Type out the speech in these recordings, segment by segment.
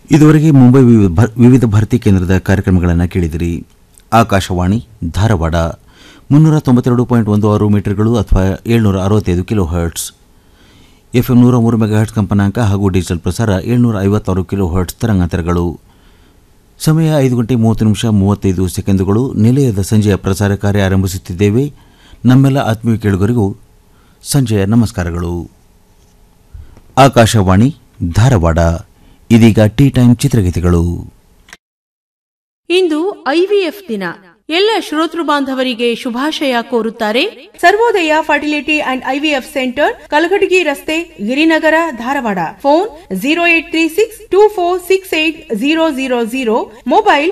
ಇದುವರೆಗೆ ಮುಂಬೈ ವಿವಿಧ ಭಾರತಿ ಕೇಂದ್ರದ ಕಾರ್ಯಕ್ರಮಗಳನ್ನು ಕೇಳಿದಿರಿ. ಆಕಾಶವಾಣಿ ಧಾರವಾಡ 392.16 ಮೀಟರ್ಗಳು ಅಥವಾ 765 ಕಿಲೋ ಹರ್ಟ್ಸ್, ಎಫ್ಎಂ 103 ಮೆಗಾಹರ್ಟ್ಸ್ ಕಂಪನಾಂಕ ಹಾಗೂ ಡಿಜಿಟಲ್ ಪ್ರಸಾರ 756 ಕಿಲೋ ಹರ್ಟ್ಸ್ ತರಂಗಾಂತರಗಳು. ಸಮಯ 5:30 ನಿಲಯದ ಸಂಜೆಯ ಪ್ರಸಾರ ಕಾರ್ಯ ಆರಂಭಿಸುತ್ತಿದ್ದೇವೆ. ನಮ್ಮೆಲ್ಲ ಆತ್ಮೀಯ ಕೇಳುಗರಿಗೂ ಸಂಜೆಯ ನಮಸ್ಕಾರಗಳು. ಆಕಾಶವಾಣಿ ಧಾರವಾಡ. ಇದೀಗ ಟೀ ಟೈಮ್ ಚಿತ್ರಗೀತೆಗಳು. ಇಂದು ಐವಿಎಫ್ ದಿನ. ಎಲ್ಲ ಶ್ರೋತೃ ಬಾಂಧವರಿಗೆ ಶುಭಾಶಯ ಕೋರುತ್ತಾರೆ ಸರ್ವೋದಯ fertility and IVF centre, Kalghatgi ರಸ್ತೆ, ಗಿರಿನಗರ, ಧಾರವಾಡ. Phone 0836246800, mobile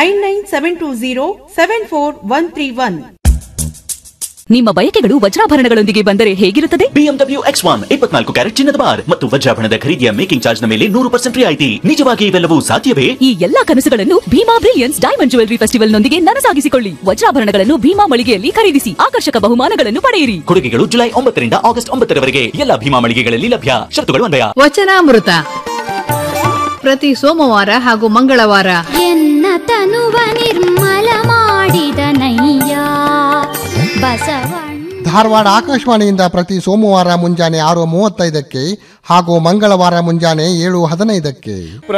9972074131. ನಿಮ್ಮ ಬಯಕೆಗಳು ವಜ್ರಾಭರಣಗಳೊಂದಿಗೆ ಬಂದರೆ ಹೇಗಿರುತ್ತದೆ? BMW X1 24 ಕ್ಯಾರೆಟ್ ಚಿನ್ನದ ಬಾರ್ ಮತ್ತು ವಜ್ರಾಭರಣದ ಖರೀದಿಯ ಮೇಕಿಂಗ್ ಚಾರ್ಜ್ ನ ಮೇಲೆ 100% ರಿಯಾಯಿತಿ. ನಿಜವಾಗಿ ಇವೆಲ್ಲವೂ ಸಾಧ್ಯವೇ? ಈ ಎಲ್ಲಾ ಕನಸುಗಳನ್ನು Bima brilliance diamond jewellery festival ನೊಂದಿಗೆ ನನಸಾಗಿಸಿಕೊಳ್ಳಿ. ವಜ್ರಾಭರಣಗಳನ್ನು ಭೀಮಾ ಮಳಿಗೆಯಲ್ಲಿ ಖರೀದಿಸಿ ಆಕರ್ಷಕ ಬಹುಮಾನಗಳನ್ನು ಪಡೆಯಿರಿ. ಕೊಡುಗೆಗಳು ಜುಲೈ 9 ರಿಂದ ಆಗಸ್ಟ್ 9 ರವರೆಗೆ ಎಲ್ಲ ಭೀಮಾ ಮಳಿಗೆಗಳಲ್ಲಿ ಲಭ್ಯ. ಶರ್ತುಗಳು ಅನ್ವಯ. ವಚನಾಮೃತ ಪ್ರತಿ ಸೋಮವಾರ ಹಾಗೂ ಮಂಗಳವಾರ. ಎನ್ನ ತನುವ ನಿರ್ಮಲ ಮಾಡಿದ ನಯ್ಯ ಬಸವಣ್ಣ. ಧಾರವಾಡ ಆಕಾಶವಾಣಿಯಿಂದ ಪ್ರತಿ ಸೋಮವಾರ ಮುಂಜಾನೆ 6:35 ಹಾಗೂ ಮಂಗಳವಾರ ಮುಂಜಾನೆ 7:15.